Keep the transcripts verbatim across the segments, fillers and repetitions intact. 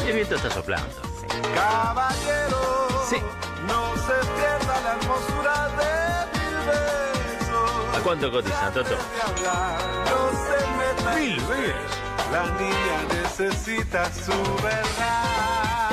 El viento está soplando. Caballero, Sí. no se pierda la hermosura de mil besos. ¿A cuánto cotizan, Toto? De hablar, no se meta. Mil veces. La niña necesita su verdad.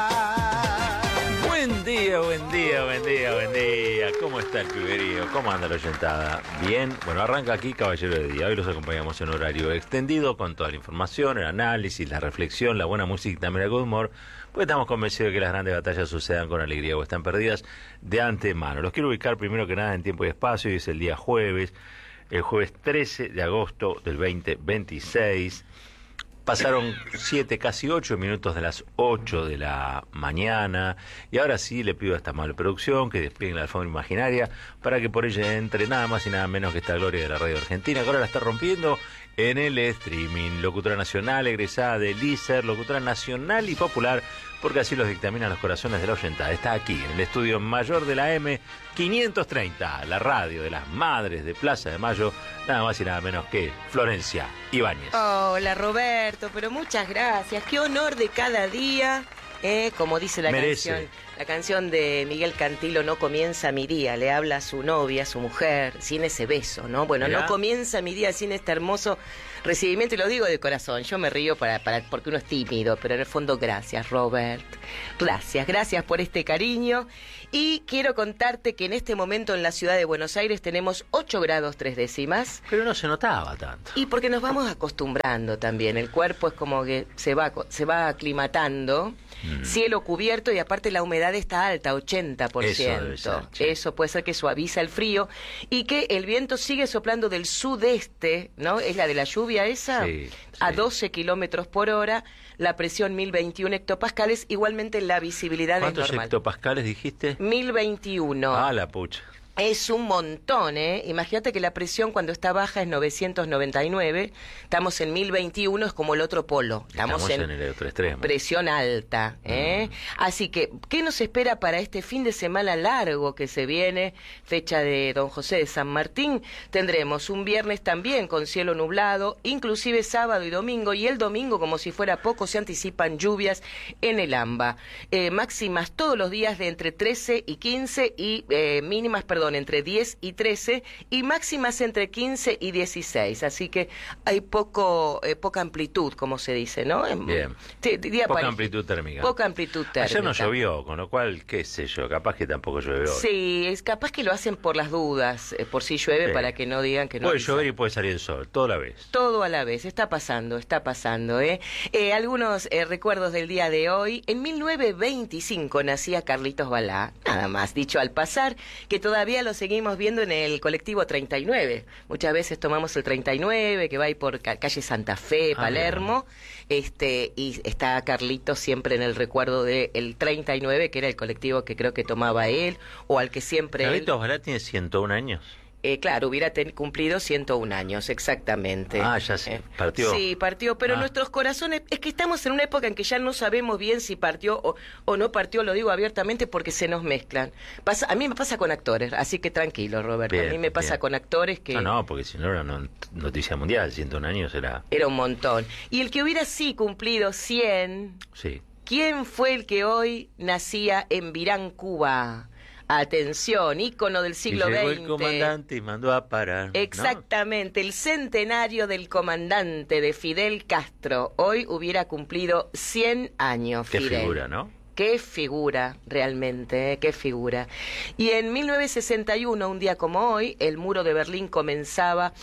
Buen día, buen día, buen día, buen día. ¿Cómo está el piberío? ¿Cómo anda la oyentada? Bien. Bueno, arranca aquí Caballero de Día. Hoy los acompañamos en horario extendido con toda la información, el análisis, la reflexión, la buena música y también el good humor. Porque estamos convencidos de que las grandes batallas sucedan con alegría o están perdidas de antemano. Los quiero ubicar primero que nada en tiempo y espacio. Hoy es el día jueves, el jueves trece de agosto del veinte veintiséis. Pasaron siete, casi ocho minutos de las ocho de la mañana. Y ahora sí le pido a esta mala producción que desplieguen la alfombra imaginaria para que por ella entre nada más y nada menos que esta gloria de la radio argentina, que ahora la está rompiendo en el streaming. Locutora nacional, egresada del I S E R, locutora nacional y popular, porque así los dictaminan los corazones de la oyentada. Está aquí, en el estudio mayor de la M quinientos treinta, la radio de las madres de Plaza de Mayo, nada más y nada menos que Florencia Ibáñez. Hola Roberto, pero muchas gracias. Qué honor de cada día, eh, como dice la Merece. canción. La canción de Miguel Cantilo, No comienza mi día, le habla a su novia, a su mujer, sin ese beso, ¿no? Bueno, Mirá. no comienza mi día sin este hermoso recibimiento, y lo digo de corazón, yo me río para, para porque uno es tímido, pero en el fondo gracias, Robert. Gracias, gracias por este cariño. Y quiero contarte que en este momento en la ciudad de Buenos Aires tenemos ocho grados tres décimas. Pero no se notaba tanto. Y porque nos vamos acostumbrando también, el cuerpo es como que se va, se va aclimatando. Mm. Cielo cubierto y aparte la humedad está alta, ochenta por ciento. Eso debe ser, sí. Eso puede ser que suaviza el frío y que el viento sigue soplando del sudeste, ¿no? Es la de la lluvia esa, sí, a sí. doce kilómetros por hora, la presión mil veintiuno hectopascales, igualmente la visibilidad es normal. ¿Cuántos hectopascales dijiste? mil veintiuno. Ah, la pucha. Es un montón, ¿eh? Imagínate que la presión cuando está baja es novecientos noventa y nueve, estamos en mil veintiuno, es como el otro polo. Estamos, estamos en, en, en el otro extremo. Presión alta, ¿eh? Mm. Así que, ¿qué nos espera para este fin de semana largo que se viene? Fecha de Don José de San Martín. Tendremos un viernes también con cielo nublado, inclusive sábado y domingo, y el domingo, como si fuera poco, se anticipan lluvias en el AMBA. Eh, máximas todos los días de entre trece y quince y eh, mínimas, perdón, entre diez y trece y máximas entre quince y dieciséis, así que hay poco eh, poca amplitud, como se dice, ¿no? Bien. Te, día poca para... amplitud térmica. Poca amplitud térmica. Ayer no llovió, con lo cual, qué sé yo, capaz que tampoco llueve hoy. Sí, es capaz que lo hacen por las dudas, eh, por si llueve, sí. Para que no digan que no. Puede avisan. llover y puede salir el sol, todo a la vez. Todo a la vez, está pasando, está pasando, ¿eh? eh algunos eh, recuerdos del día de hoy. En mil novecientos veinticinco nacía Carlitos Balá, nada más, dicho al pasar, que todavía lo seguimos viendo en el colectivo treinta y nueve. Muchas veces tomamos el treinta y nueve, que va ahí por ca calle Santa Fe, Palermo, ah, este y está Carlitos siempre en el recuerdo del treinta y nueve, que era el colectivo que creo que tomaba él, o al que siempre Carlitos él... Balá tiene ciento un años. Eh, claro, hubiera cumplido ciento un años, exactamente. Ah, ya sí, eh, partió. Sí, partió, pero ah. nuestros corazones, es que estamos en una época en que ya no sabemos bien si partió o, o no partió, lo digo abiertamente porque se nos mezclan. Pasa, a mí me pasa con actores, así que tranquilo, Roberto, bien, a mí me pasa bien. Con actores que... No, no, porque si no era una noticia mundial, ciento un años era... Era un montón. Y el que hubiera sí cumplido cien... Sí. ¿Quién fue el que hoy nacía en Virán, Cuba? Atención, ícono del siglo y llegó veinte. El comandante y mandó a parar. Exactamente, ¿no? El centenario del comandante de Fidel Castro. Hoy hubiera cumplido cien años, Qué Fidel. Qué figura, ¿no? Qué figura, realmente, ¿eh? Qué figura. Y en mil novecientos sesenta y uno, un día como hoy, el muro de Berlín comenzaba,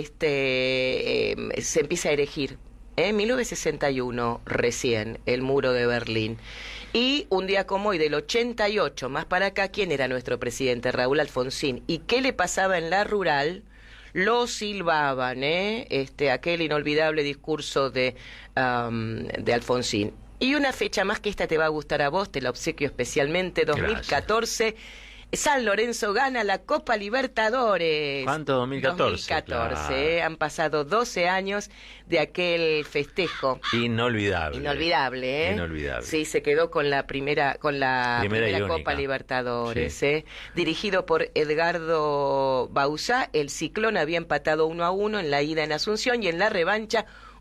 este, eh, se empieza a erigir. En ¿eh? mil novecientos sesenta y uno, recién, el muro de Berlín. Y un día como hoy, del ochenta y ocho, más para acá, ¿quién era nuestro presidente? Raúl Alfonsín. ¿Y qué le pasaba en la rural? Lo silbaban, ¿eh? Este, aquel inolvidable discurso de, um, de Alfonsín. Y una fecha más que esta te va a gustar a vos, te la obsequio especialmente, dos mil catorce... Gracias. San Lorenzo gana la Copa Libertadores. ¿Cuánto? dos mil catorce. dos mil catorce, claro. eh, han pasado doce años de aquel festejo. Inolvidable. Inolvidable, ¿eh? Inolvidable. Sí, se quedó con la primera, con la primera, primera Copa Libertadores, sí. eh. Dirigido por Edgardo Bauzá, el Ciclón había empatado uno a uno en la ida en Asunción y en la revancha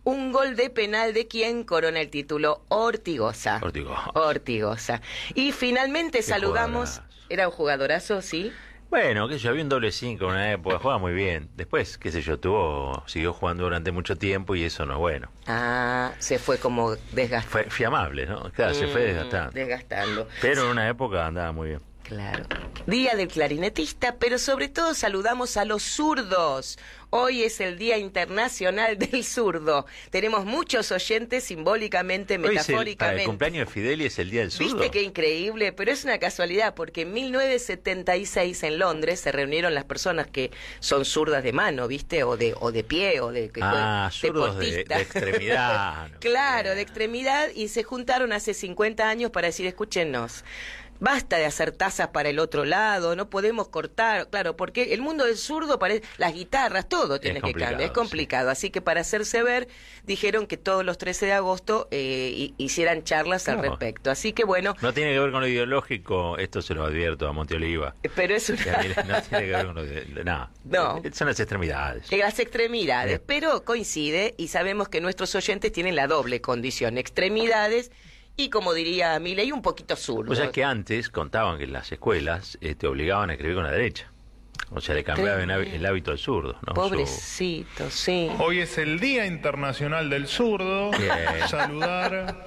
Un gol de penal de quien corona el título, Ortigosa. Ortigosa. Ortigosa. Y finalmente Qué saludamos, jugadorazo. era un jugadorazo, sí. Bueno, que yo había un doble cinco en una época, jugaba muy bien. Después, qué sé yo, tuvo, siguió jugando durante mucho tiempo y eso no es bueno. Ah, se fue como desgastando. Fue fiamable, ¿no? Claro, se fue desgastando. Desgastando. Pero en una época andaba muy bien. Claro. Día del clarinetista, pero sobre todo saludamos a los zurdos. Hoy es el Día Internacional del Zurdo. Tenemos muchos oyentes simbólicamente, Hoy es el, para metafóricamente. el cumpleaños de Fideli es el Día del Zurdo. Viste qué increíble, pero es una casualidad porque en mil novecientos setenta y seis en Londres se reunieron las personas que son zurdas de mano, ¿viste? O de o de pie o de Ah, de zurdos de, deportista. de extremidad. ¿no? Claro, de extremidad, y se juntaron hace cincuenta años para decir, escúchenos, basta de hacer tazas para el otro lado, no podemos cortar, claro, porque el mundo del zurdo parece, las guitarras, todo tiene que cambiar, es complicado, sí. Así que para hacerse ver, dijeron que todos los trece de agosto eh, hicieran charlas al No. respecto, así que bueno. No tiene que ver con lo ideológico, esto se lo advierto a Monteoliva. Pero es una... No tiene que ver con lo de... No, No. Son las extremidades. En las extremidades, Bien. pero coincide y sabemos que nuestros oyentes tienen la doble condición, extremidades y, como diría Milei, un poquito zurdo. O sea que antes contaban que en las escuelas eh, te obligaban a escribir con la derecha. O sea, le cambiaban el hábito al zurdo, ¿no? Pobrecito, sí. Hoy es el Día Internacional del Zurdo. Bien. Saludar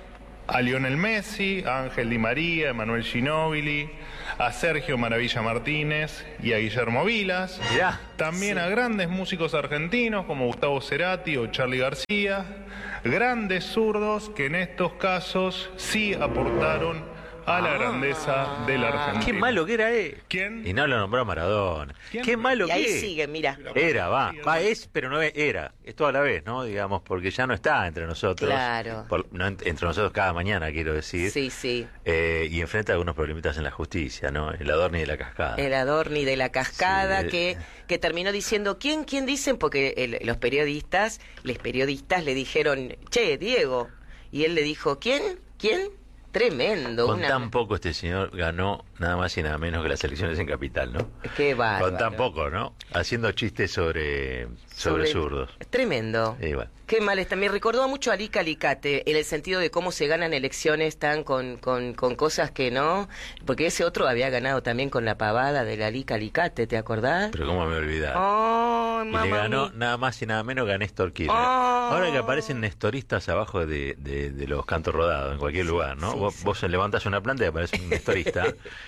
a Lionel Messi, a Ángel Di María, a Emanuel Ginóbili, a Sergio Maravilla Martínez y a Guillermo Vilas. Mirá. También Sí. a grandes músicos argentinos como Gustavo Cerati o Charly García. Grandes zurdos que en estos casos sí aportaron a la grandeza de la Argentina. Qué malo que era él. ¿Quién? Y no lo nombró Maradona. ¿Quién? Qué malo Y ahí que sigue, mira. Era, va, va, es, pero no es, era. Es toda la vez, ¿no? Digamos, porque ya no está entre nosotros. Claro. Por- no ent- entre nosotros cada mañana, quiero decir. Sí, sí. Eh, y enfrenta algunos problemitas en la justicia, ¿no? El Adorni de la Cascada. El Adorni de la Cascada, Sí. que, que terminó diciendo, ¿quién, quién dicen? Porque el- los periodistas, los periodistas le dijeron, che, Diego. Y él le dijo, ¿quién? ¿Quién? Tremendo. Con una... tan poco este señor ganó nada más y nada menos que las elecciones en Capital, ¿no? Qué bárbaro. Con tan poco, ¿no? Haciendo chistes sobre, sobre, zurdos. Tremendo. Y bueno. Qué mal está. Me recordó mucho a Lica Alicate, en el sentido de cómo se ganan elecciones tan con, con, con cosas que no. Porque ese otro había ganado también con la pavada de la Lica Alicate, ¿te acordás? Pero cómo me olvidar. Oh, Y mamá le ganó mía. nada más y nada menos que a Néstor Kirchner. Oh. Ahora que aparecen nestoristas abajo de, de, de los cantos rodados en cualquier lugar, ¿no? sí, vos, sí. vos levantás una planta y aparece un nestorista.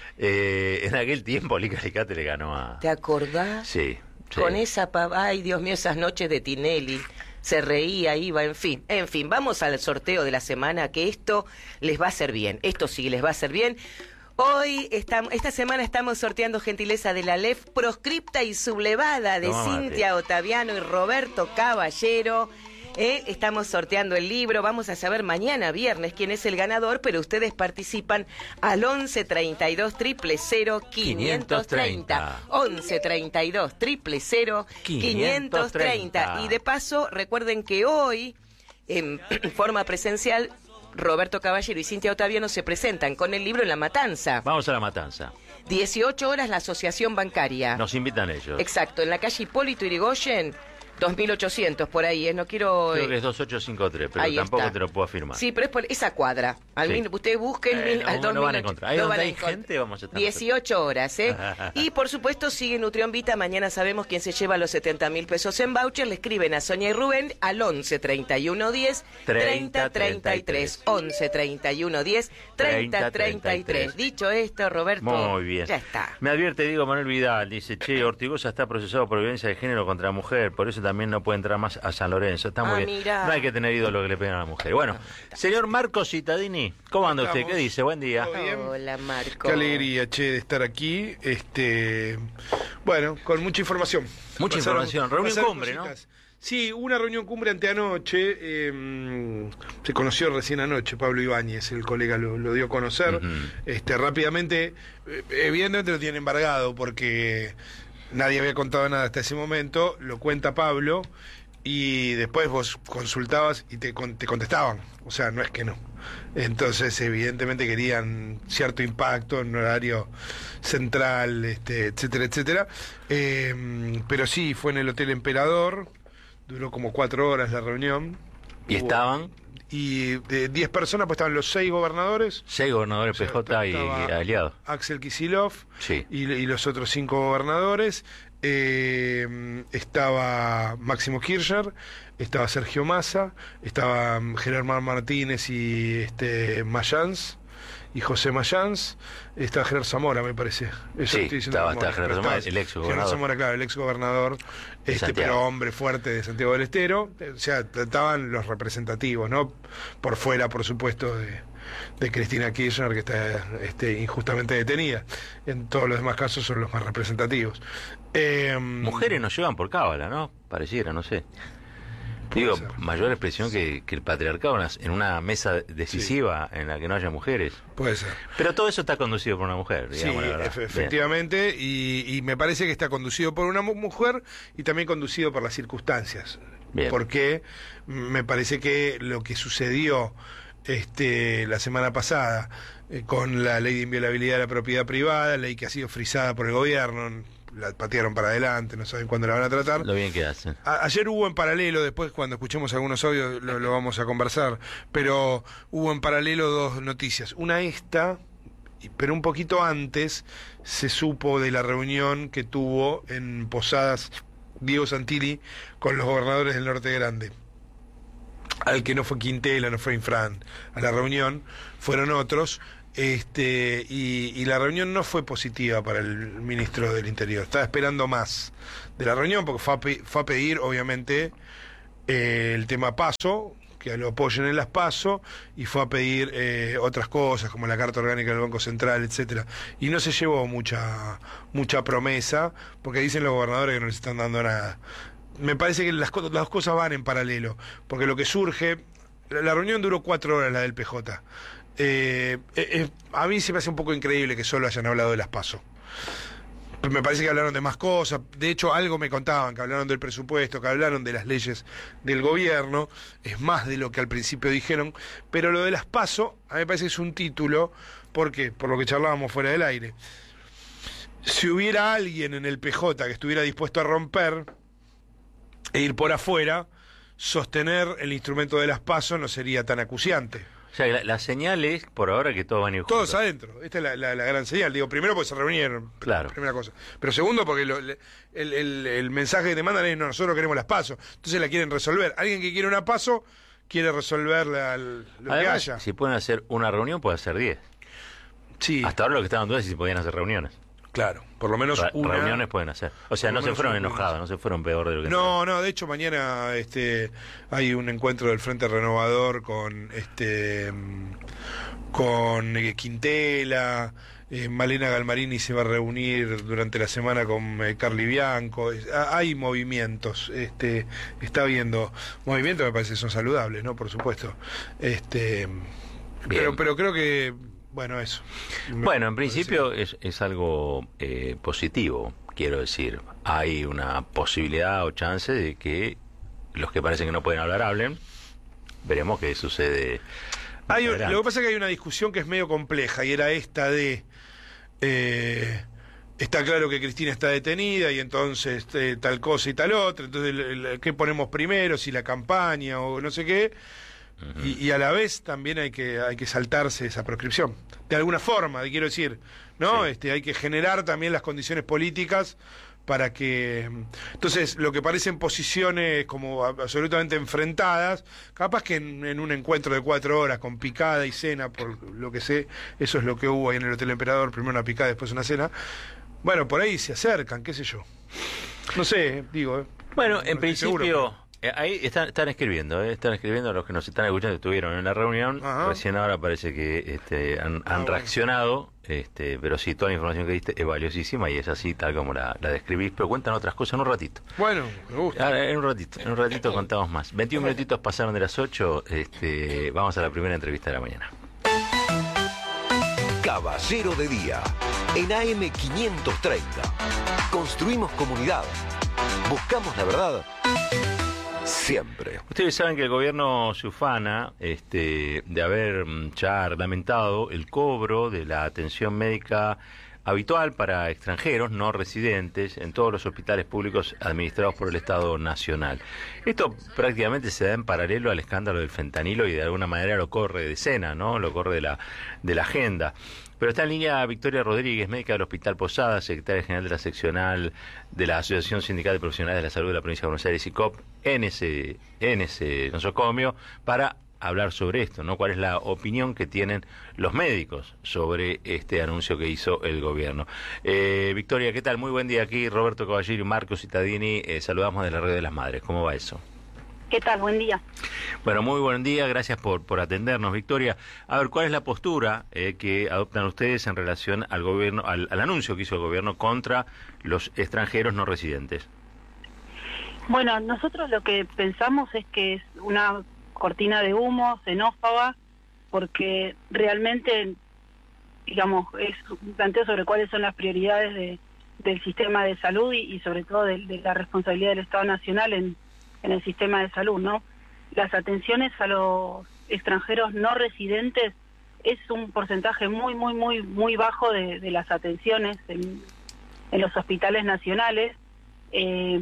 eh, en aquel tiempo Lica Alicate le ganó a... ¿Te acordás? Sí, sí. Con esa pavada. Ay, Dios mío, esas noches de Tinelli. Se reía, iba, en fin. En fin, vamos al sorteo de la semana, que esto les va a hacer bien. Esto sí les va a hacer bien. Hoy, estamos, esta semana estamos sorteando gentileza de la L E F proscripta y sublevada de Toma mate. Cintia Ottaviano y Roberto Caballero. Eh, estamos sorteando el libro. Vamos a saber mañana, viernes, quién es el ganador, pero ustedes participan al once treinta y dos, cero cero, quinientos treinta. once treinta y dos, cero cero, quinientos treinta. Y de paso, recuerden que hoy, en forma presencial, Roberto Caballero y Cintia Ottaviano se presentan con el libro en La Matanza. Vamos a la matanza. dieciocho horas la Asociación Bancaria. Nos invitan ellos. Exacto, en la calle Hipólito Yrigoyen, dos mil ochocientos, por ahí, ¿eh? No quiero... Creo eh, que es dos ocho cinco tres, pero ahí tampoco está. te lo puedo afirmar. Sí, pero es por esa cuadra. Al Sí. min- ustedes busquen Eh, mil- no, al no dos mil van a ocho. encontrar. Ahí No donde van a hay encontrar. gente, vamos a estar dieciocho horas, ¿eh? Y por supuesto sigue Nutrión Vita. Mañana sabemos quién se lleva los setenta mil pesos en voucher. Le escriben a Sonia y Rubén al once treinta y uno diez treinta treinta y tres. once treinta y uno diez treinta treinta y tres. Dicho esto, Roberto, Muy bien. ya está. Me advierte, digo, Manuel Vidal, dice, che, Ortigosa está procesado por violencia de género contra la mujer, por eso también no puede entrar más a San Lorenzo. Está muy Ah, bien. mirá. No hay que tener ídolo que le peguen a la mujer. Bueno, señor Marco Citadini, ¿cómo anda usted? Estamos. ¿Qué dice? Buen día. Todo bien. Hola, Marco. Qué alegría, che, de estar aquí. Este, bueno, con mucha información. Mucha Pasaron- información. Reunión pasaron cumbre, ¿no? cositas. Sí, hubo una reunión cumbre anteanoche. Eh, se conoció recién anoche, Pablo Ibáñez, el colega lo, lo dio a conocer. Ujú. Este, rápidamente, eh, evidentemente lo tiene embargado porque nadie había contado nada hasta ese momento. Lo cuenta Pablo. Y después vos consultabas y te, con- te contestaban, o sea, no es que no. Entonces, evidentemente querían cierto impacto en un horario central, este, etcétera, etcétera. Eh, pero sí, fue en el Hotel Emperador, duró como cuatro horas la reunión. ¿Y Hubo- estaban? Y de diez personas, pues estaban los seis gobernadores, Seis gobernadores O sea, P J y estaba- aliados. Axel Kicillof Sí. y, y los otros cinco gobernadores. Eh, estaba Máximo Kirchner, estaba Sergio Massa, estaba mm, Gerardo Martínez y este Mayans y José Mayans, estaba Gerardo Zamora, me parece. Eso Sí, estoy diciendo estaba- de memoria, estaba Gerardo pero Zamora, estaba- el ex Gerardo gobernador. Zamora, claro, el ex gobernador, este, Santiago. pero hombre fuerte de Santiago del Estero. O sea, estaban los representativos, ¿no? Por fuera, por supuesto, de, de Cristina Kirchner, que está este, injustamente detenida. En todos los demás casos son los más representativos. Eh, Mujeres nos llevan por cábala, ¿no? Pareciera, no sé. Digo, ser. mayor expresión que, que el patriarcado en una- en una mesa decisiva en la que no haya mujeres. Puede ser. Pero todo eso está conducido por una mujer, Sí, digamos la verdad. efe- Bien. efectivamente, y, y me parece que está conducido por una mu- mujer y también conducido por las circunstancias. Bien. Porque me parece que lo que sucedió este, la semana pasada eh, con la ley de inviolabilidad de la propiedad privada, ley que ha sido frisada por el gobierno, la patearon para adelante, no saben cuándo la van a tratar. Lo bien que hacen. A- Ayer hubo en paralelo, después cuando escuchemos algunos audios lo, lo vamos a conversar, pero hubo en paralelo dos noticias. Una esta, y- pero un poquito antes se supo de la reunión que tuvo en Posadas Diego Santilli con los gobernadores del Norte Grande. Al que no fue Quintela, no fue Infran, a la reunión fueron otros. Este, y, y la reunión no fue positiva para el ministro del Interior. Estaba esperando más de la reunión porque fue a, pe- fue a pedir, obviamente, eh, el tema PASO, que lo apoyen en las PASO, y fue a pedir eh, otras cosas como la Carta Orgánica del Banco Central, etcétera. Y no se llevó mucha mucha promesa porque dicen los gobernadores que no les están dando nada. Me parece que las, co- las dos cosas van en paralelo, porque lo que surge, la, la reunión duró cuatro horas, la del P J. Eh, eh, eh, a mí se me hace un poco increíble que solo hayan hablado de las PASO. Me parece que hablaron de más cosas. De hecho, algo me contaban, que hablaron del presupuesto, que hablaron de las leyes del gobierno. Es más de lo que al principio dijeron. Pero lo de las PASO, a mí me parece que es un título. ¿Por qué? Por lo que charlábamos fuera del aire. Si hubiera alguien en el P J que estuviera dispuesto a romper e ir por afuera, sostener el instrumento de las PASO no sería tan acuciante. O sea, la, la señal es, por ahora, que todos van a ir juntos. Todos adentro. Esta es la, la- la gran señal. Digo, primero porque se reunieron. Claro. Primera cosa. Pero segundo porque lo- le- el, el- el mensaje que te mandan es, no, nosotros queremos las PASO. Entonces la quieren resolver. Alguien que quiere una PASO quiere resolver la- lo que Además, haya. si pueden hacer una reunión, puede hacer diez. Sí, Hasta ahora lo que estaban dudas es si podían hacer reuniones. claro. Por lo menos Re- una... Reuniones pueden hacer. O sea, por no lo se menos fueron una pueden enojados, hacer. no se fueron peor de lo que No, no, de hecho mañana este hay un encuentro del Frente Renovador con este mm, con eh, Quintela, eh, Malena Galmarini se va a reunir durante la semana con eh, Carly Bianco. Es- ha- hay movimientos, este está habiendo movimientos, me parece que son saludables, ¿no? Por supuesto. Este pero pero creo que bueno, eso. Me Bueno, en parece- principio es, es algo eh, positivo, quiero decir. Hay una posibilidad o chance de que los que parecen que no pueden hablar hablen. Veremos qué sucede. más Hay un- adelante. lo que pasa es que hay una discusión que es medio compleja y era esta de eh, está claro que Cristina está detenida y entonces eh, tal cosa y tal otra, entonces el- el- ¿qué ponemos primero? Si la campaña o no sé qué. y, y a la vez también hay que hay que saltarse esa proscripción de alguna forma, quiero decir, ¿no? Sí. Este hay que generar también las condiciones políticas para que entonces lo que parecen posiciones como a- absolutamente enfrentadas, capaz que en, en un encuentro de cuatro horas con picada y cena, por lo que sé, eso es lo que hubo ahí en el Hotel Emperador, primero una picada, después una cena. Bueno, por ahí se acercan, qué sé yo. No sé, digo. eh. Bueno, No en estoy principio, seguro, eh, ahí están, están escribiendo, eh, están escribiendo los que nos están escuchando, estuvieron en la reunión. Ajá. Recién ahora parece que este, han, Ah, han bueno. reaccionado, este, pero sí, toda la información que diste es valiosísima y es así, tal como la, la describís. Pero cuentan otras cosas en un ratito. pero- Bueno, me gusta. Ahora, en un ratito, en un ratito contamos más. veintiún minutitos pasaron de las ocho, este, vamos a la primera entrevista de la mañana. Caballero de Día, en A M quinientos treinta. Construimos comunidad. Buscamos la verdad siempre. Ustedes saben que el gobierno se ufana este, de haber mm, ya reglamentado el cobro de la atención médica habitual para extranjeros no residentes en todos los hospitales públicos administrados por el Estado Nacional. Esto prácticamente se da en paralelo al escándalo del fentanilo y de alguna manera lo corre de escena, ¿no? Lo corre de la, de la agenda. Pero está en línea Victoria Rodríguez, médica del Hospital Posadas, secretaria general de la seccional de la Asociación Sindical de Profesionales de la Salud de la Provincia de Buenos Aires, I C O P, en ese, en ese nosocomio, para hablar sobre esto, ¿no? ¿Cuál es la opinión que tienen los médicos sobre este anuncio que hizo el gobierno? Eh, Victoria, ¿qué tal? Muy buen día. Aquí Roberto Caballero y Marcos Cittadini, eh, saludamos de la Red de las Madres. ¿Cómo va eso? ¿Qué tal? Buen día. Bueno, muy buen día, gracias por, por atendernos, Victoria. A ver, ¿cuál es la postura eh, que adoptan ustedes en relación al gobierno, al, al anuncio que hizo el gobierno contra los extranjeros no residentes? Bueno, nosotros lo que pensamos es que es una cortina de humo, xenófoba, porque realmente, digamos, es un planteo sobre cuáles son las prioridades de, del sistema de salud y, y sobre todo de, de la responsabilidad del Estado Nacional en, en el sistema de salud, ¿no? Las atenciones a los extranjeros no residentes es un porcentaje muy, muy, muy, muy bajo de, de las atenciones en, en los hospitales nacionales. Eh,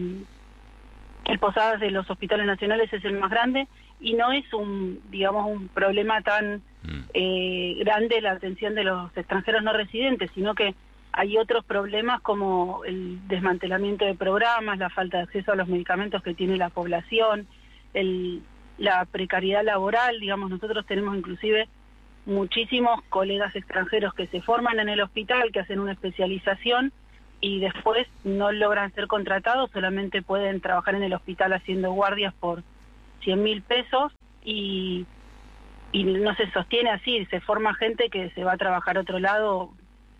el Posadas de los hospitales nacionales es el más grande y no es un, digamos, un problema tan eh, grande la atención de los extranjeros no residentes, sino que hay otros problemas como el desmantelamiento de programas, la falta de acceso a los medicamentos que tiene la población, el, la precariedad laboral. Digamos, nosotros tenemos inclusive muchísimos colegas extranjeros que se forman en el hospital, que hacen una especialización y después no logran ser contratados, solamente pueden trabajar en el hospital haciendo guardias por cien mil pesos y, y no se sostiene así, se forma gente que se va a trabajar a otro lado.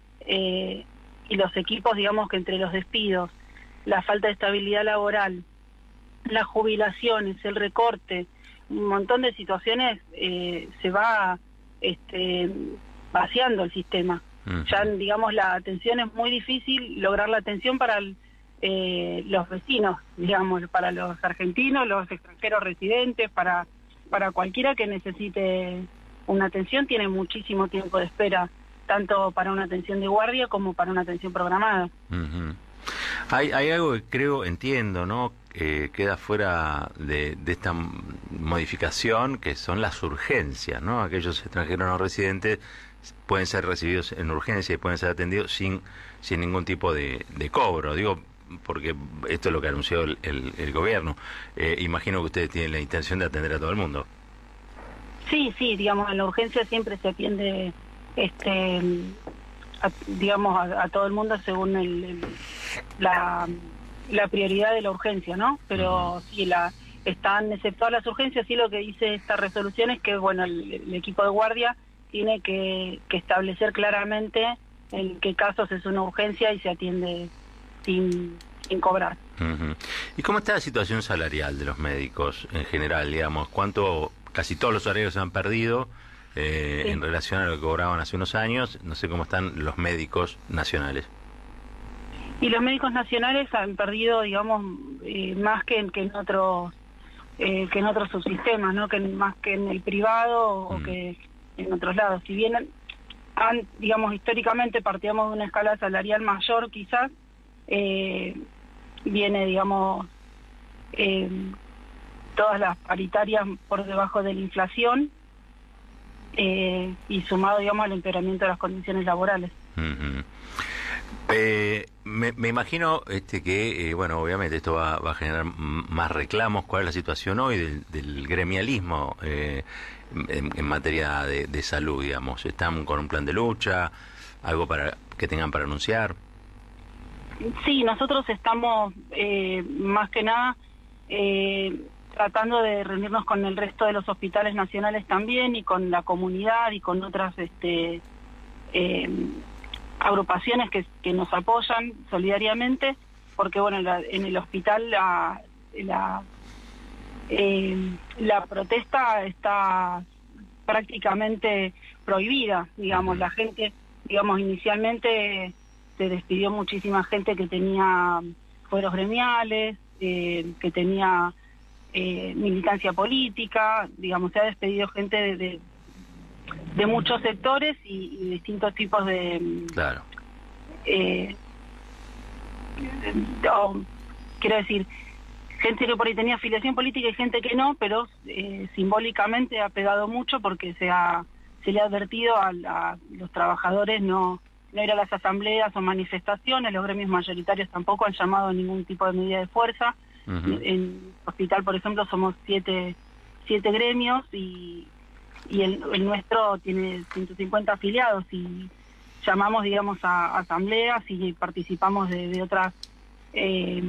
Eh, y los equipos, digamos que entre los despidos, la falta de estabilidad laboral, las jubilaciones, el recorte, un montón de situaciones, eh, se va este, vaciando el sistema. Uh-huh. Ya, digamos, la atención es muy difícil, lograr la atención para el, eh, los vecinos, digamos, para los argentinos, los extranjeros residentes, para, para cualquiera que necesite una atención, tiene muchísimo tiempo de espera, tanto para una atención de guardia como para una atención programada. Uh-huh. Hay, hay algo que creo, entiendo, ¿no? Eh, queda fuera de, de esta modificación, que son las urgencias, ¿no? Aquellos extranjeros no residentes pueden ser recibidos en urgencia y pueden ser atendidos sin, sin ningún tipo de, de cobro. Digo, porque esto es lo que anunció el, el, el gobierno. Eh, imagino que ustedes tienen la intención de atender a todo el mundo. Sí, sí, digamos, en la urgencia siempre se atiende este a, digamos a, a todo el mundo según el, el, la, la prioridad de la urgencia, ¿no? Pero uh-huh. sí, la están exceptuadas las urgencias, sí, lo que dice esta resolución es que, bueno, el, el equipo de guardia tiene que, que establecer claramente en qué casos es una urgencia y se atiende sin, sin cobrar. Uh-huh. ¿Y cómo está la situación salarial de los médicos en general, digamos? ¿Cuánto, casi todos los salarios se han perdido Eh, sí. en relación a lo que cobraban hace unos años? No sé cómo están los médicos nacionales. Y los médicos nacionales han perdido, digamos, eh, más que en, que en otros eh, que en otros subsistemas, ¿no? Que en, más que en el privado o mm. que en otros lados. Si bien han, digamos, históricamente partíamos de una escala salarial mayor, quizás eh, viene, digamos, eh, todas las paritarias por debajo de la inflación. Eh, y sumado, digamos, al empeoramiento de las condiciones laborales. Uh-huh. eh, me, me imagino este que, eh, bueno, obviamente esto va, va a generar más reclamos. ¿Cuál es la situación hoy del, del gremialismo eh, en, en materia de, de salud, digamos? ¿Están con un plan de lucha? ¿Algo para que tengan para anunciar? Sí, nosotros estamos eh, más que nada Eh, tratando de reunirnos con el resto de los hospitales nacionales también y con la comunidad y con otras este, eh, agrupaciones que, que nos apoyan solidariamente, porque bueno, la, en el hospital la la, eh, la protesta está prácticamente prohibida, digamos. La gente, digamos, inicialmente se despidió muchísima gente que tenía fueros gremiales, eh, que tenía Eh, militancia política, digamos, se ha despedido gente de, de, de muchos sectores y, y distintos tipos de, claro. eh, o, quiero decir, gente que por ahí tenía afiliación política y gente que no, pero eh, simbólicamente ha pegado mucho porque se ha se le ha advertido a, a los trabajadores no, no ir a las asambleas o manifestaciones. Los gremios mayoritarios tampoco han llamado a ningún tipo de medida de fuerza. Uh-huh. En el hospital, por ejemplo, somos siete, siete gremios y, y el, el nuestro tiene ciento cincuenta afiliados y llamamos, digamos, a, a asambleas y participamos de, de otras eh,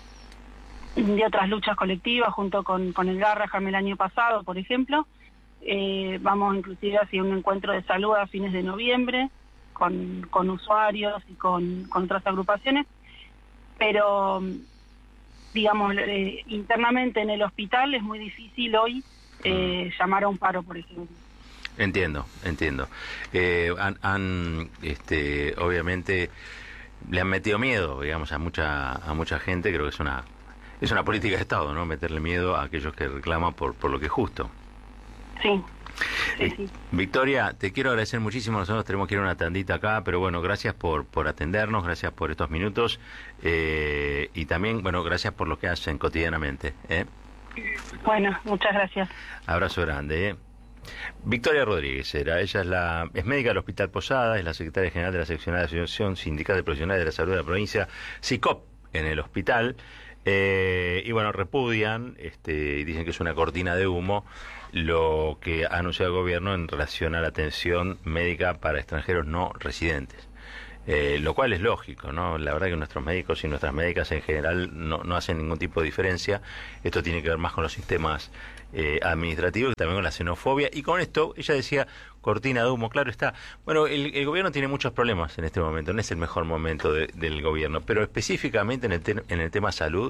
de otras luchas colectivas junto con, con el Garraham el año pasado, por ejemplo. Eh, vamos inclusive hacia un encuentro de salud a fines de noviembre con, con usuarios y con, con otras agrupaciones, pero digamos, eh, internamente en el hospital es muy difícil hoy eh, llamar a un paro, por ejemplo. Entiendo, entiendo. Eh, han, han este, obviamente, le han metido miedo, digamos, a mucha a mucha gente. Creo que es una es una política de Estado, ¿no? Meterle miedo a aquellos que reclaman por por lo que es justo. Sí. Sí, sí. Victoria, te quiero agradecer muchísimo. Nosotros tenemos que ir a una tandita acá, pero bueno, gracias por por atendernos, gracias por estos minutos eh, y también, bueno, gracias por lo que hacen cotidianamente. ¿eh? Bueno, muchas gracias. Abrazo grande. ¿eh? Victoria Rodríguez era, ella es la es médica del Hospital Posadas, es la secretaria general de la seccional de la Asociación Sindical de Profesionales de la Salud de la provincia, SICOP, en el hospital, eh, y bueno, repudian, este, y dicen que es una cortina de humo lo que ha anunciado el gobierno en relación a la atención médica para extranjeros no residentes. Eh, lo cual es lógico, ¿no? La verdad que nuestros médicos y nuestras médicas en general no, no hacen ningún tipo de diferencia. Esto tiene que ver más con los sistemas eh, administrativos, y también con la xenofobia. Y con esto, ella decía, cortina de humo, claro está. Bueno, el, el gobierno tiene muchos problemas en este momento, no es el mejor momento de, del gobierno, pero específicamente en el, te, en el tema salud,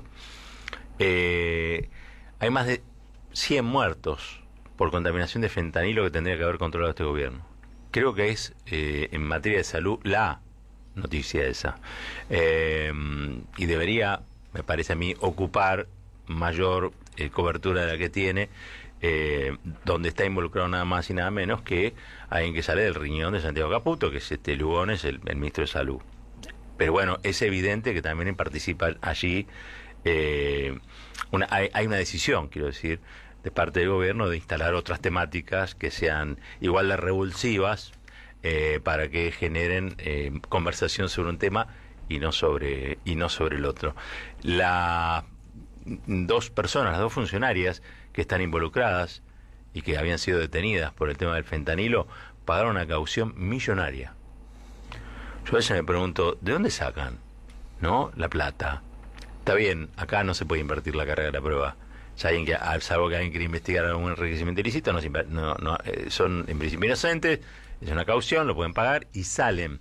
eh, hay más de cien muertos por contaminación de fentanilo que tendría que haber controlado este gobierno. Creo que es, eh, en materia de salud, la noticia esa. Eh, y debería, me parece a mí, ocupar mayor eh, cobertura de la que tiene, eh, donde está involucrado nada más y nada menos que alguien que sale del riñón de Santiago Caputo, que es este Lugones, el, el ministro de Salud. Pero bueno, es evidente que también participa allí, eh, una, hay, hay una decisión, quiero decir, de parte del gobierno de instalar otras temáticas que sean igual de revulsivas, eh, para que generen eh, conversación sobre un tema y no sobre y no sobre el otro. Las dos personas, las dos funcionarias que están involucradas y que habían sido detenidas por el tema del fentanilo, pagaron una caución millonaria. Yo a veces me pregunto, ¿de dónde sacan, no, la plata? Está bien, acá no se puede invertir la carga de la prueba. Si alguien que, salvo que alguien quiere investigar algún enriquecimiento ilícito, no, no, no, eh, son en principio inocentes, es una caución, lo pueden pagar y salen.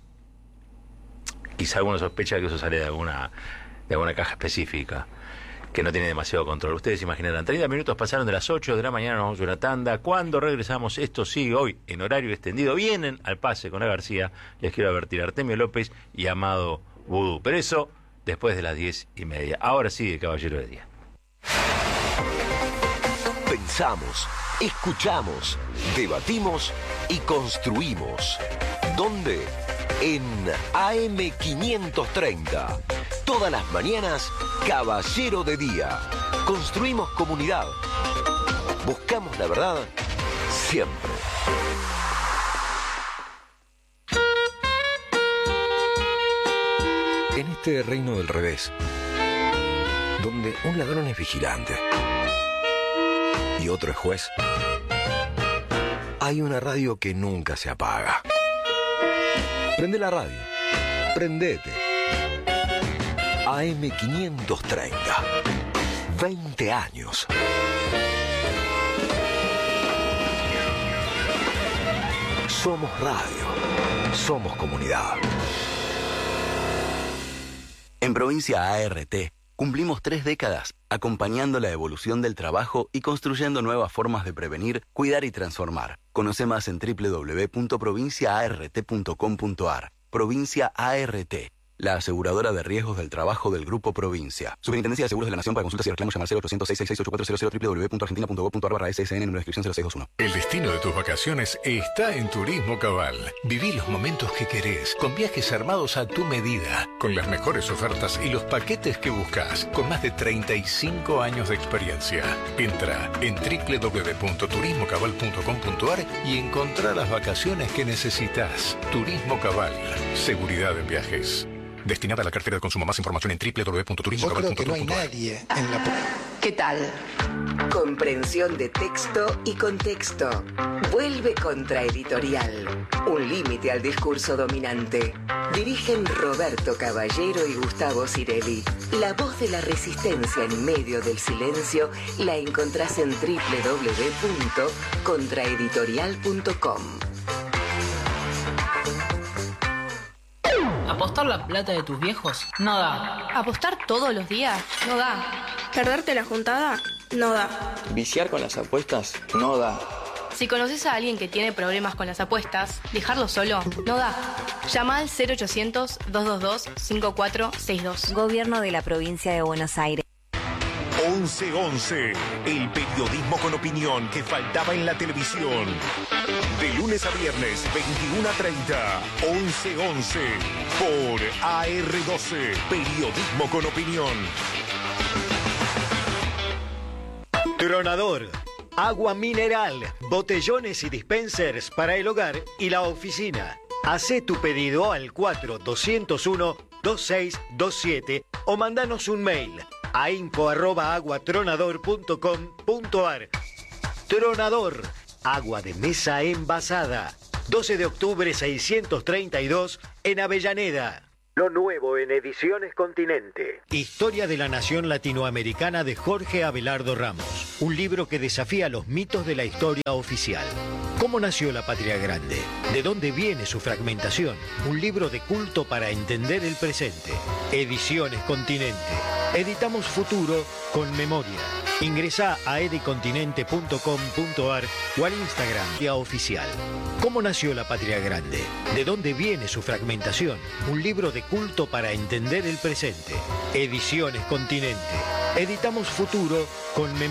Quizá alguno sospecha que eso sale de alguna, de alguna caja específica, que no tiene demasiado control. Ustedes imaginarán, treinta minutos pasaron de las ocho de la mañana, nos vamos a una tanda. Cuando regresamos, esto sigue hoy en horario extendido. Vienen al pase con la García, les quiero advertir, Artemio López y Amado Vudú. Pero eso después de las diez y media. Ahora sí, el Caballero de Día. Pensamos, escuchamos, debatimos y construimos. ¿Dónde? En A M quinientos treinta. Todas las mañanas, Caballero de Día. Construimos comunidad. Buscamos la verdad siempre. En este reino del revés, donde un ladrón es vigilante y otro es juez, hay una radio que nunca se apaga. Prende la radio. Prendete. A M quinientos treinta. veinte años. Somos radio. Somos comunidad. En Provincia A R T cumplimos tres décadas acompañando la evolución del trabajo y construyendo nuevas formas de prevenir, cuidar y transformar. Conoce más en doble u doble u doble u punto provincia a r t punto com punto a r. Provincia A R T. la aseguradora de riesgos del trabajo del Grupo Provincia. Superintendencia de Seguros de la Nación. Para consultas y reclamos llamar cero ochocientos, seiscientos sesenta y seis, ochenta y cuatro cero cero, doble u doble u doble u punto argentina punto gob punto ar barra ese ese ene, número de inscripción cero seis dos uno. El destino de tus vacaciones está en Turismo Cabal. Viví los momentos que querés, con viajes armados a tu medida, con las mejores ofertas y los paquetes que buscas, con más de treinta y cinco años de experiencia. Entra en doble u doble u doble u punto turismo cabal punto com punto ar y encontrá las vacaciones que necesitas. Turismo Cabal. Seguridad en viajes. Destinada a la cartera de consumo. Más información en doble u doble u doble u punto turismo cabal punto com punto ar. Yo creo que no hay nadie en la... ¿Qué tal? Comprensión de texto y contexto. Vuelve Contraeditorial. Un límite al discurso dominante. Dirigen Roberto Caballero y Gustavo Cirelli. La voz de la resistencia en medio del silencio la encontrás en doble u doble u doble u punto contraeditorial punto com. ¿Apostar la plata de tus viejos? No da. ¿Apostar todos los días? No da. ¿Perderte la juntada? No da. ¿Viciar con las apuestas? No da. Si conoces a alguien que tiene problemas con las apuestas, dejarlo solo no da. Llama al cero ochocientos, doscientos veintidós, cincuenta y cuatro sesenta y dos. Gobierno de la Provincia de Buenos Aires. once once, el periodismo con opinión que faltaba en la televisión. De lunes a viernes, veintiuno a treinta, once once, por A R doce, periodismo con opinión. Tronador, agua mineral, botellones y dispensers para el hogar y la oficina. Hacé tu pedido al cuatro doscientos uno, veintiséis veintisiete o mandanos un mail a info arroba aguatronador punto com punto ar. Tronador, agua de mesa envasada. doce de octubre seiscientos treinta y dos en Avellaneda. Lo nuevo en Ediciones Continente. Historia de la Nación Latinoamericana de Jorge Abelardo Ramos. Un libro que desafía los mitos de la historia oficial. ¿Cómo nació la Patria Grande? ¿De dónde viene su fragmentación? Un libro de culto para entender el presente. Ediciones Continente. Editamos futuro con memoria. Ingresá a edicontinente punto com punto ar o al Instagram día oficial. ¿Cómo nació la Patria Grande? ¿De dónde viene su fragmentación? Un libro de culto para entender el presente. Ediciones Continente. Editamos futuro con memoria.